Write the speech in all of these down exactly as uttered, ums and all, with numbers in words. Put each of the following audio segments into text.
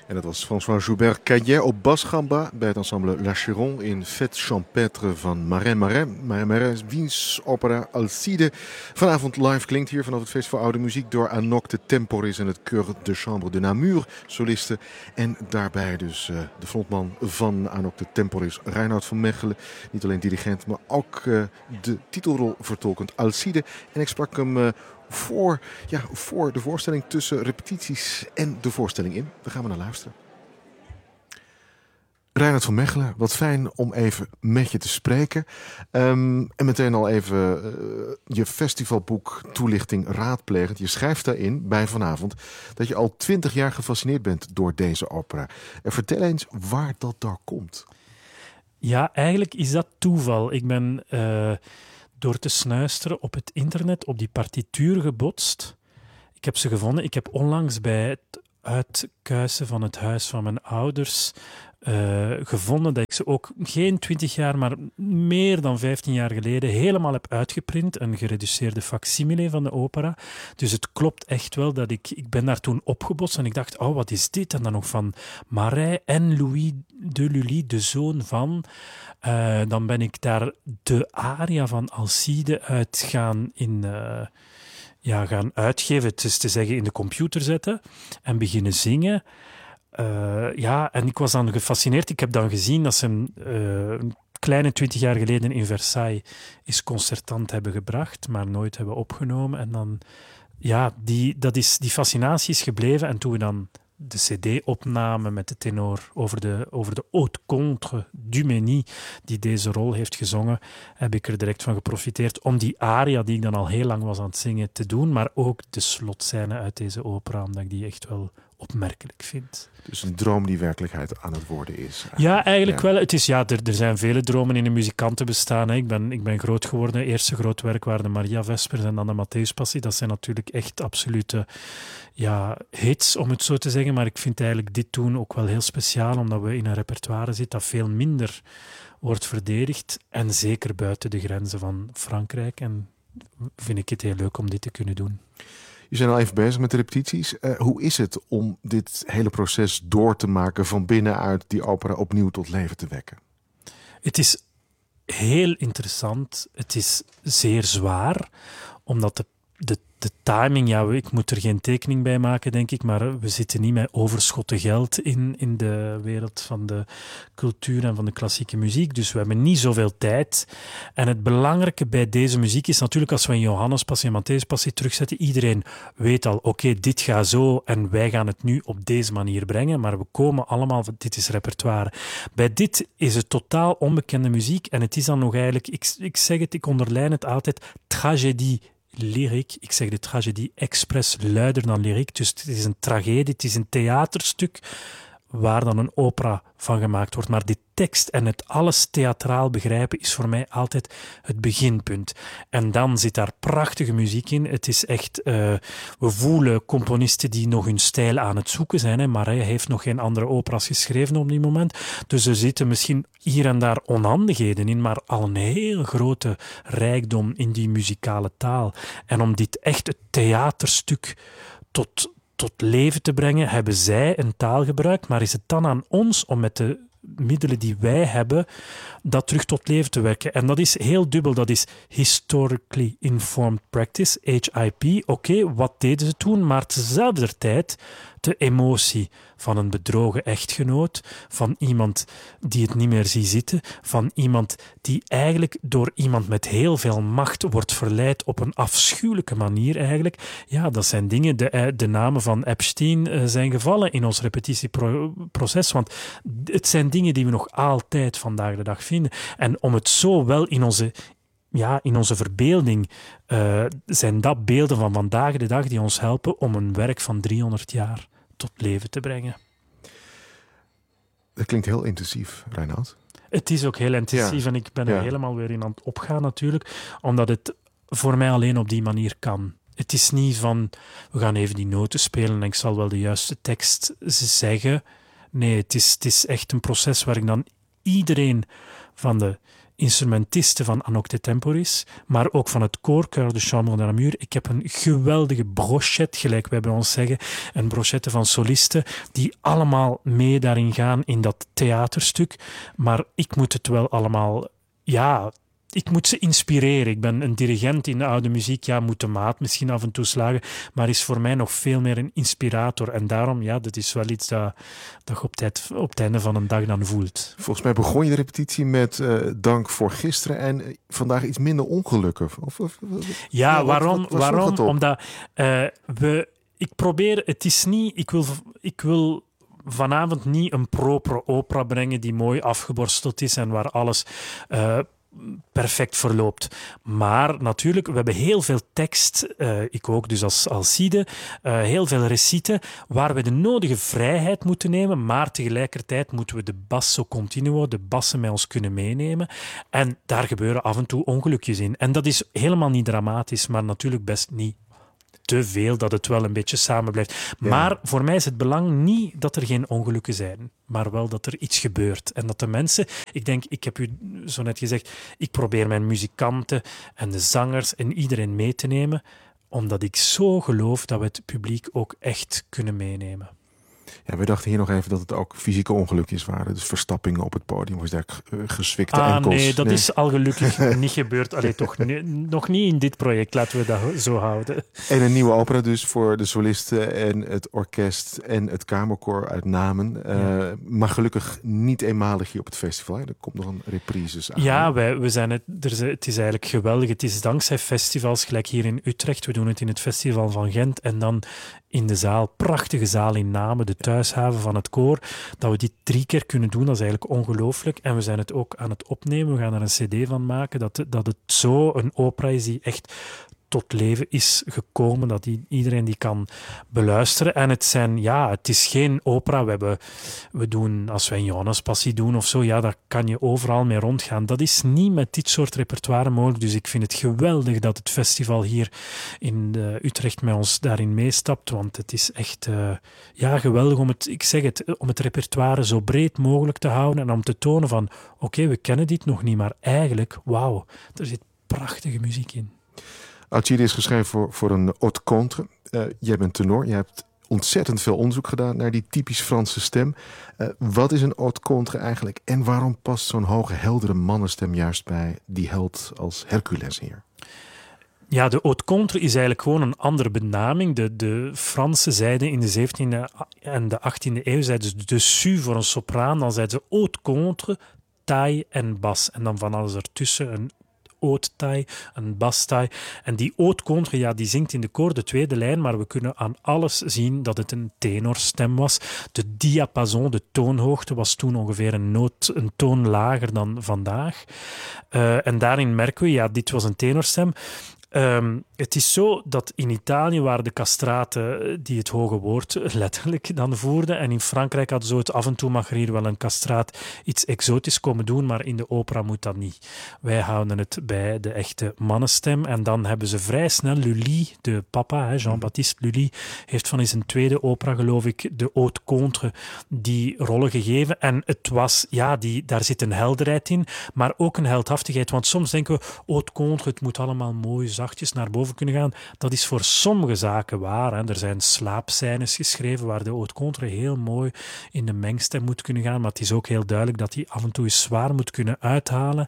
En dat was François Joubert Caillet op basgamba bij het ensemble La Chiron in Fête Champêtre van Marais Marais. Marais Marais, wiens opera Alcide vanavond live klinkt hier vanaf het Festival Oude Muziek door Anouk de Temporis en het Chœur de Chambre de Namur solisten. En daarbij dus uh, de frontman van Anouk de Temporis, Reinoud van Mechelen. Niet alleen dirigent, maar ook uh, de titelrol vertolkend Alcide. En ik sprak hem uh, voor, ja, voor de voorstelling tussen repetities en de voorstelling in. Daar gaan we naar luisteren. Reinoud van Mechelen, wat fijn om even met je te spreken. Um, en meteen al even uh, je festivalboek toelichting raadplegend. Je schrijft daarin, bij vanavond, dat je al twintig jaar gefascineerd bent door deze opera. En vertel eens waar dat daar komt. Ja, eigenlijk is dat toeval. Ik ben uh, door te snuisteren op het internet op die partituur gebotst. Ik heb ze gevonden. Ik heb onlangs bij het uitkuisen van het huis van mijn ouders uh, gevonden dat ik ze ook geen twintig jaar, maar meer dan vijftien jaar geleden helemaal heb uitgeprint. Een gereduceerde facsimile van de opera. Dus het klopt echt wel dat ik... Ik ben daar toen opgebotst en ik dacht, oh, wat is dit? En dan nog van Marais en Louis de Lully, de zoon van... Uh, dan ben ik daar de aria van Alcide uit gaan in... Uh, Ja, gaan uitgeven, het is te zeggen in de computer zetten en beginnen zingen. Uh, ja, en ik was dan gefascineerd. Ik heb dan gezien dat ze een, uh, een kleine twintig jaar geleden in Versailles is concertant hebben gebracht, maar nooit hebben opgenomen. En dan, ja, die, dat is, die fascinatie is gebleven. En toen we dan de cd-opname met de tenor over de, over de haute contre Dumény, die deze rol heeft gezongen, heb ik er direct van geprofiteerd om die aria, die ik dan al heel lang was aan het zingen, te doen, maar ook de slotscène uit deze opera, omdat ik die echt wel opmerkelijk vind. Dus een droom die werkelijkheid aan het worden is. Eigenlijk. Ja, eigenlijk ja. wel. Het is, ja, er, er zijn vele dromen in een muzikantenbestaan. Hè. Ik, ben, ik ben groot geworden. Eerste groot werk waren de Maria Vespers en dan de Matthäuspassie. Dat zijn natuurlijk echt absolute ja, hits, om het zo te zeggen. Maar ik vind eigenlijk dit toen ook wel heel speciaal, omdat we in een repertoire zitten dat veel minder wordt verdedigd. En zeker buiten de grenzen van Frankrijk. En vind ik het heel leuk om dit te kunnen doen. Je bent al even bezig met de repetities. Uh, hoe is het om dit hele proces door te maken van binnenuit die opera opnieuw tot leven te wekken? Het is heel interessant. Het is zeer zwaar, omdat de, de, de timing, ja, ik moet er geen tekening bij maken, denk ik, maar we zitten niet met overschotten geld in, in de wereld van de cultuur en van de klassieke muziek, dus we hebben niet zoveel tijd. En het belangrijke bij deze muziek is natuurlijk, als we in Johannespassie en Matthäuspassie terugzetten, iedereen weet al, oké, okay, dit gaat zo en wij gaan het nu op deze manier brengen, maar we komen allemaal van, dit is repertoire. Bij dit is het totaal onbekende muziek en het is dan nog eigenlijk, ik, ik zeg het, ik onderlijn het altijd, tragédie lyriek. Ik zeg de tragedie expres luider dan lyriek. Dus het is een tragedie, het is een theaterstuk waar dan een opera van gemaakt wordt. Maar die tekst en het alles theatraal begrijpen is voor mij altijd het beginpunt. En dan zit daar prachtige muziek in. Het is echt... Uh, we voelen componisten die nog hun stijl aan het zoeken zijn. Hè. Marais heeft nog geen andere operas geschreven op die moment. Dus er zitten misschien hier en daar onhandigheden in, maar al een heel grote rijkdom in die muzikale taal. En om dit echt het theaterstuk tot... tot leven te brengen, hebben zij een taal gebruikt, maar is het dan aan ons om met de middelen die wij hebben, dat terug tot leven te werken. En dat is heel dubbel. Dat is historically informed practice, H I P. Oké, okay, wat deden ze toen? Maar tezelfde tijd de emotie van een bedrogen echtgenoot, van iemand die het niet meer ziet zitten, van iemand die eigenlijk door iemand met heel veel macht wordt verleid op een afschuwelijke manier eigenlijk. Ja, dat zijn dingen, de, de namen van Epstein uh, zijn gevallen in ons repetitieproces, want het zijn dingen die we nog altijd vandaag de dag vinden. En om het zo wel in onze... Ja, in onze verbeelding uh, zijn dat beelden van vandaag de dag die ons helpen om een werk van driehonderd jaar tot leven te brengen. Dat klinkt heel intensief, Reinoud. Het is ook heel intensief ja. en ik ben er ja. helemaal weer in aan het opgaan natuurlijk, omdat het voor mij alleen op die manier kan. Het is niet van, we gaan even die noten spelen en ik zal wel de juiste tekst zeggen. Nee, het is, het is echt een proces waar ik dan iedereen van de instrumentisten van Anocte Temporis, maar ook van het koor Chœur de Chambre de Namur. Ik heb een geweldige brochette, gelijk wij bij ons zeggen, een brochette van solisten die allemaal mee daarin gaan in dat theaterstuk. Maar ik moet het wel allemaal... Ja, ik moet ze inspireren. Ik ben een dirigent in de oude muziek. Ja, moet de maat misschien af en toe slagen, maar is voor mij nog veel meer een inspirator. En daarom, ja, dat is wel iets dat, dat je op, tijd, op het einde van een dag dan voelt. Volgens mij begon je de repetitie met uh, dank voor gisteren en uh, vandaag iets minder ongelukken. Of, of, ja, ja, waarom? Wat, wat, waarom? Omdat uh, we... Ik probeer... Het is niet... Ik wil... Ik wil vanavond niet een propere opera brengen die mooi afgeborsteld is en waar alles... Uh, perfect verloopt. Maar natuurlijk, we hebben heel veel tekst, uh, ik ook dus als Alcide, uh, heel veel reciten, waar we de nodige vrijheid moeten nemen, maar tegelijkertijd moeten we de basso continuo, de bassen met ons kunnen meenemen. En daar gebeuren af en toe ongelukjes in. En dat is helemaal niet dramatisch, maar natuurlijk best niet te veel, dat het wel een beetje samen blijft. Ja. Maar voor mij is het belang niet dat er geen ongelukken zijn, maar wel dat er iets gebeurt. En dat de mensen... Ik denk, ik heb u zo net gezegd, ik probeer mijn muzikanten en de zangers en iedereen mee te nemen, omdat ik zo geloof dat we het publiek ook echt kunnen meenemen. Ja, we dachten hier nog even dat het ook fysieke ongelukjes waren. Dus verstappingen op het podium, was daar gezwikte ah, enkels. Nee, dat nee. is al gelukkig niet gebeurd. Allee, toch nee, nog niet in dit project, laten we dat zo houden. En een nieuwe opera dus voor de solisten en het orkest en het kamerkoor uit Namen. Uh, ja. Maar gelukkig niet eenmalig hier op het festival. Hè? Er komt nog een reprises aan. Ja, wij, we zijn het, er is, het is eigenlijk geweldig. Het is dankzij festivals, gelijk hier in Utrecht. We doen het in het Festival van Gent en dan in de zaal, prachtige zaal in Namen, de thuishaven van het koor, dat we die drie keer kunnen doen, dat is eigenlijk ongelooflijk. En we zijn het ook aan het opnemen, we gaan er een cd van maken, dat, dat het zo een opera is die echt tot leven is gekomen, dat die, iedereen die kan beluisteren. En het zijn, ja, het is geen opera. We, hebben, we doen, als wij een Johannes-passie doen of zo, ja, daar kan je overal mee rondgaan. Dat is niet met dit soort repertoire mogelijk. Dus ik vind het geweldig dat het festival hier in uh, Utrecht met ons daarin meestapt, want het is echt, uh, ja, geweldig om het, ik zeg het, om het repertoire zo breed mogelijk te houden en om te tonen van, oké, okay, we kennen dit nog niet, maar eigenlijk, wauw, er zit prachtige muziek in. Alcide is geschreven voor, voor een haute contre. Uh, jij bent tenor. Je hebt ontzettend veel onderzoek gedaan naar die typisch Franse stem. Uh, wat is een haute contre eigenlijk? En waarom past zo'n hoge, heldere mannenstem juist bij die held als Hercules hier? Ja, de haute contre is eigenlijk gewoon een andere benaming. De, de Fransen zeiden in de zeventiende en de achttiende eeuw zeiden ze dessus voor een sopraan. Dan zeiden ze haute contre, taille en bas. En dan van alles ertussen een haute-taille, een basse-taille. En die haute-contre, ja, die zingt in de koor de tweede lijn, maar we kunnen aan alles zien dat het een tenorstem was. De diapason, de toonhoogte, was toen ongeveer een, noot, een toon lager dan vandaag. Uh, en daarin merken we, ja, dit was een tenorstem. Um, het is zo dat in Italië waren de castraten die het hoge woord letterlijk dan voerden. En in Frankrijk hadden ze het af en toe mag er hier wel een castraat iets exotisch komen doen, maar in de opera moet dat niet. Wij houden het bij de echte mannenstem. En dan hebben ze vrij snel Lully, de papa, Jean-Baptiste Lully, heeft van in zijn tweede opera, geloof ik, de haute contre, die rollen gegeven. En het was, ja, die, daar zit een helderheid in, maar ook een heldhaftigheid. Want soms denken we, haute contre, het moet allemaal mooi zachtjes naar boven kunnen gaan. Dat is voor sommige zaken waar. Hè. Er zijn slaapscènes geschreven waar de haute contre heel mooi in de mengstem moet kunnen gaan, maar het is ook heel duidelijk dat hij af en toe eens zwaar moet kunnen uithalen.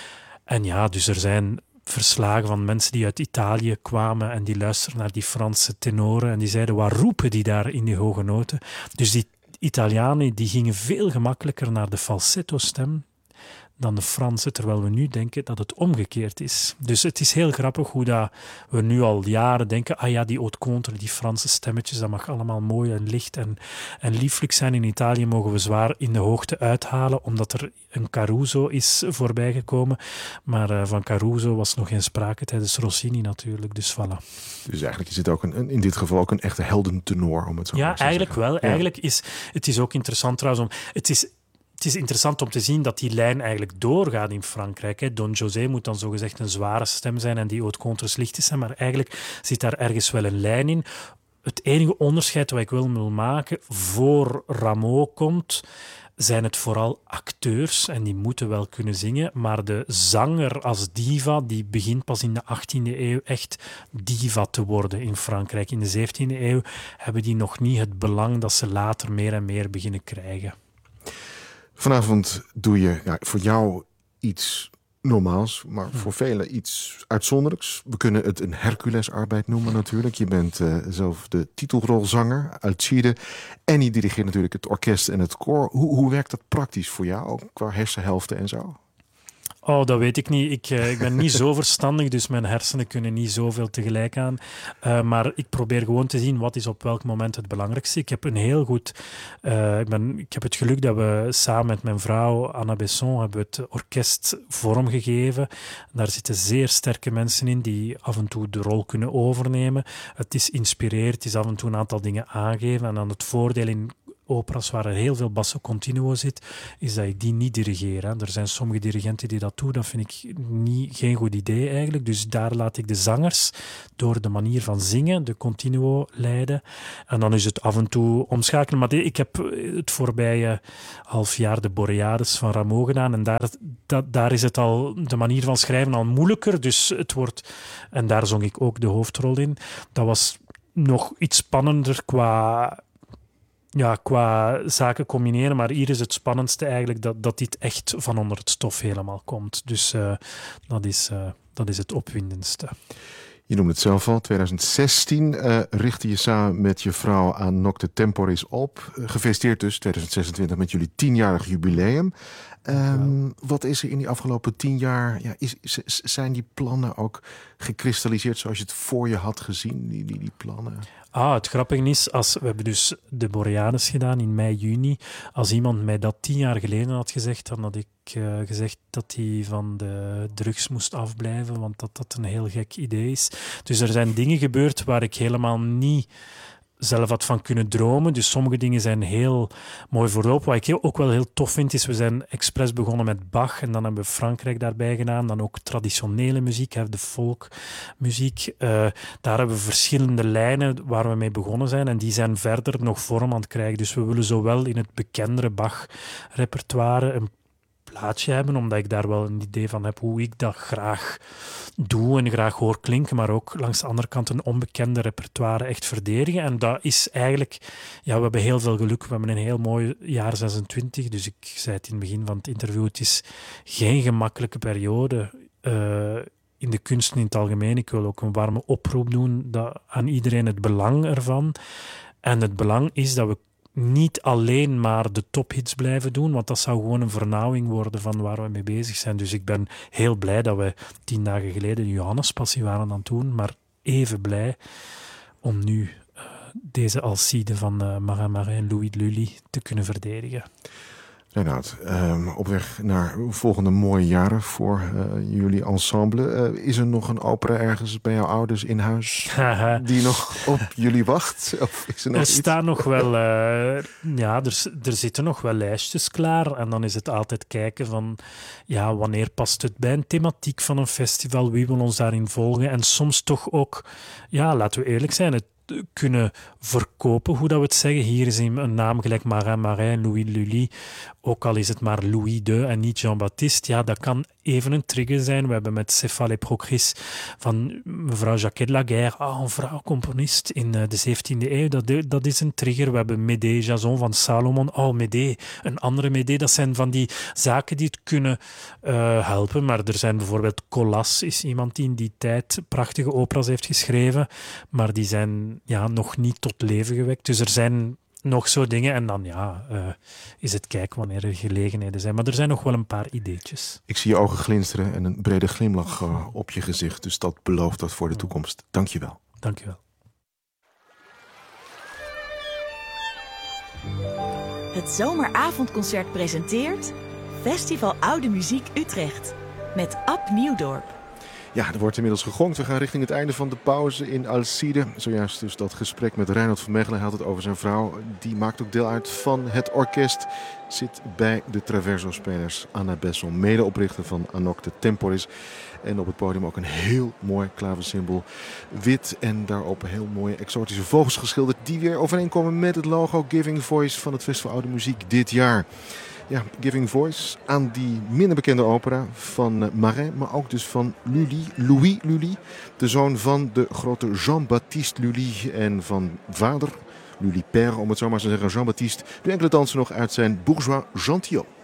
En ja, dus er zijn verslagen van mensen die uit Italië kwamen en die luisterden naar die Franse tenoren en die zeiden, waar roepen die daar in die hoge noten? Dus die Italianen die gingen veel gemakkelijker naar de falsetto-stem dan de Fransen, terwijl we nu denken dat het omgekeerd is. Dus het is heel grappig hoe dat we nu al jaren denken, ah ja, die haute contre, die Franse stemmetjes, dat mag allemaal mooi en licht en, en lieflijk zijn. In Italië mogen we zwaar in de hoogte uithalen, omdat er een Caruso is voorbijgekomen. Maar uh, van Caruso was nog geen sprake tijdens Rossini natuurlijk, dus voilà. Dus eigenlijk is het ook een, in dit geval ook een echte heldentenor, om het zo ja, maar te eigenlijk zeggen. wel. Ja. Eigenlijk is het is ook interessant trouwens om... Het is, Het is interessant om te zien dat die lijn eigenlijk doorgaat in Frankrijk. Hè. Don José moet dan zogezegd een zware stem zijn en die haute contres licht zijn, maar eigenlijk zit daar ergens wel een lijn in. Het enige onderscheid wat ik wil maken voor Rameau komt, zijn het vooral acteurs en die moeten wel kunnen zingen, maar de zanger als diva, die begint pas in de achttiende eeuw echt diva te worden in Frankrijk. In de zeventiende eeuw hebben die nog niet het belang dat ze later meer en meer beginnen krijgen. Vanavond doe je ja, voor jou iets normaals, maar voor velen iets uitzonderlijks. We kunnen het een Herculesarbeid noemen natuurlijk. Je bent uh, zelf de titelrolzanger, Alcide. En je dirigeert natuurlijk het orkest en het koor. Hoe, hoe werkt dat praktisch voor jou, ook qua hersenhelften en zo? Oh, dat weet ik niet. Ik, uh, ik ben niet zo verstandig, dus mijn hersenen kunnen niet zoveel tegelijk aan. Uh, maar ik probeer gewoon te zien wat is op welk moment het belangrijkste. Ik heb een heel goed... Uh, ik, ben, ik heb het geluk dat we samen met mijn vrouw Anna Besson hebben het orkest vormgegeven. Daar zitten zeer sterke mensen in die af en toe de rol kunnen overnemen. Het is inspireerd, het is af en toe een aantal dingen aangeven. En dan het voordeel in operas waar er heel veel basso continuo zit, is dat ik die niet dirigeer. Hè. Er zijn sommige dirigenten die dat doen. Dat vind ik niet, geen goed idee eigenlijk. Dus daar laat ik de zangers door de manier van zingen, de continuo leiden. En dan is het af en toe omschakelen. Maar ik heb het voorbije half jaar de Boreades van Rameau gedaan. En daar, dat, daar is het al, de manier van schrijven al moeilijker. Dus het wordt, en daar zong ik ook de hoofdrol in. Dat was nog iets spannender qua... Ja, qua zaken combineren, maar hier is het spannendste eigenlijk dat, dat dit echt van onder het stof helemaal komt. Dus uh, dat, is, uh, dat is het opwindendste. Je noemde het zelf al, twintig zestien uh, richtte je samen met je vrouw aan Nocte Temporis op. Uh, gefeliciteerd dus, twintig zesentwintig, met jullie tienjarig jubileum. Um, wat is er in die afgelopen tien jaar, ja, is, is, zijn die plannen ook gekristalliseerd zoals je het voor je had gezien, die, die, die plannen? Ah, het grappige is, als, we hebben dus de Boreades gedaan in mei, juni. Als iemand mij dat tien jaar geleden had gezegd, dan had ik uh, gezegd dat hij van de drugs moest afblijven, want dat dat een heel gek idee is. Dus er zijn dingen gebeurd waar ik helemaal niet zelf had van kunnen dromen. Dus sommige dingen zijn heel mooi voorop. Wat ik heel, ook wel heel tof vind, is we zijn expres begonnen met Bach en dan hebben we Frankrijk daarbij gedaan. Dan ook traditionele muziek, de folkmuziek. Uh, daar hebben we verschillende lijnen waar we mee begonnen zijn en die zijn verder nog vorm aan het krijgen. Dus we willen zowel in het bekendere Bach-repertoire een plaatje hebben, omdat ik daar wel een idee van heb hoe ik dat graag doe en graag hoor klinken, maar ook langs de andere kant een onbekende repertoire echt verdedigen. En dat is eigenlijk... Ja, we hebben heel veel geluk. We hebben een heel mooi jaar zesentwintig, dus ik zei het in het begin van het interview, het is geen gemakkelijke periode uh, in de kunsten in het algemeen. Ik wil ook een warme oproep doen dat, aan iedereen het belang ervan. En het belang is dat we niet alleen maar de tophits blijven doen, want dat zou gewoon een vernauwing worden van waar we mee bezig zijn. Dus ik ben heel blij dat we tien dagen geleden de Johannespassie waren aan het doen, maar even blij om nu uh, deze Alcide van uh, Marin Marin en Louis Lully te kunnen verdedigen. Reinoud, um, op weg naar volgende mooie jaren voor uh, jullie ensemble. Uh, is er nog een opera ergens bij jouw ouders in huis die nog op jullie wacht? Of is er nog er iets? staan nog wel... Uh, ja, er, er zitten nog wel lijstjes klaar. En dan is het altijd kijken van... Ja, wanneer past het bij een thematiek van een festival? Wie wil ons daarin volgen? En soms toch ook... Ja, laten we eerlijk zijn... Het kunnen verkopen, hoe dat we het zeggen. Hier is een naam gelijk Marin Marin, Louis Lully. Ook al is het maar Louis de en niet Jean-Baptiste. Ja, dat kan even een trigger zijn. We hebben met Céphale et Procris van mevrouw Jacquet de la Guerre, oh, een vrouw-componist in de zeventiende eeuw. Dat, dat is een trigger. We hebben Médée Jason van Salomon. Oh, Médée, een andere Médée. Dat zijn van die zaken die het kunnen uh, helpen. Maar er zijn bijvoorbeeld Colas, is iemand die in die tijd prachtige operas heeft geschreven. Maar die zijn ja, nog niet tot leven gewekt. Dus er zijn nog zo dingen. En dan ja, uh, is het kijken wanneer er gelegenheden zijn. Maar er zijn nog wel een paar ideetjes. Ik zie je ogen glinsteren en een brede glimlach uh, op je gezicht. Dus dat belooft dat voor de toekomst. Dank je wel. Dank je wel. Het Zomeravondconcert presenteert Festival Oude Muziek Utrecht met Ab Nieuwdorp. Ja, er wordt inmiddels gegongd. We gaan richting het einde van de pauze in Alcide. Zojuist dus dat gesprek met Reinhard van Mechelen. Hij had het over zijn vrouw. Die maakt ook deel uit van het orkest. Zit bij de Traverso-spelers. Anna Bessel, medeoprichter van Anocte Temporis. En op het podium ook een heel mooi klavecimbal. Wit en daarop heel mooie exotische vogels geschilderd. Die weer overeenkomen met het logo Giving Voice van het Festival Oude Muziek dit jaar. Ja, Giving Voice aan die minder bekende opera van Marais, maar ook dus van Lully, Louis Lully. De zoon van de grote Jean-Baptiste Lully en van vader Lully Père, om het zo maar te zeggen, Jean-Baptiste. Nu enkele dansen nog uit zijn Bourgeois Gentilhomme.